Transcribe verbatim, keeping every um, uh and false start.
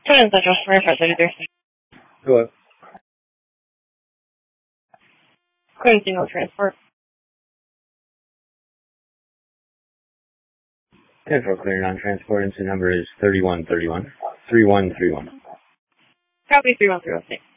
Twin Central, Verify thirty-three. Hello. Queen Single Transport. ten four clear non-transport. Incident number is thirty-one thirty-one. three one three one. Copy three one three one.